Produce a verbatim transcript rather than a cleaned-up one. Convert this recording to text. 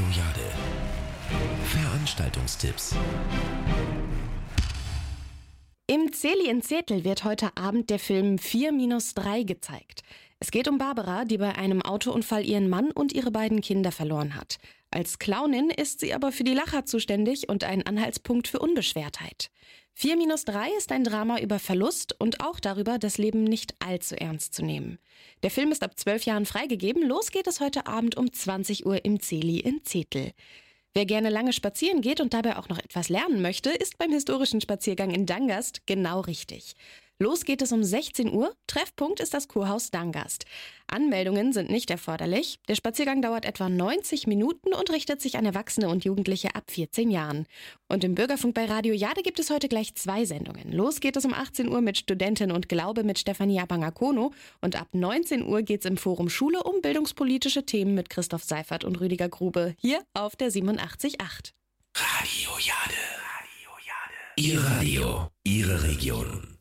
Jade. Veranstaltungstipps. Im Zeli in Zetel wird heute Abend der Film vier minus drei gezeigt. Es geht um Barbara, die bei einem Autounfall ihren Mann und ihre beiden Kinder verloren hat. Als Clownin ist sie aber für die Lacher zuständig und ein Anhaltspunkt für Unbeschwertheit. vier minus drei ist ein Drama über Verlust und auch darüber, das Leben nicht allzu ernst zu nehmen. Der Film ist ab zwölf Jahren freigegeben. Los geht es heute Abend um zwanzig Uhr im Zeli in Zetel. Wer gerne lange spazieren geht und dabei auch noch etwas lernen möchte, ist beim historischen Spaziergang in Dangast genau richtig. Los geht es um sechzehn Uhr. Treffpunkt ist das Kurhaus Dangast. Anmeldungen sind nicht erforderlich. Der Spaziergang dauert etwa neunzig Minuten und richtet sich an Erwachsene und Jugendliche ab vierzehn Jahren. Und im Bürgerfunk bei Radio Jade gibt es heute gleich zwei Sendungen. Los geht es um achtzehn Uhr mit Studentin und Glaube mit Stefanie Abangakono und ab neunzehn Uhr geht es im Forum Schule um bildungspolitische Themen mit Christoph Seifert und Rüdiger Grube, hier auf der siebenundachtzig Komma acht. Radio Jade. Radio Jade. Ihr Radio, Ihre Region.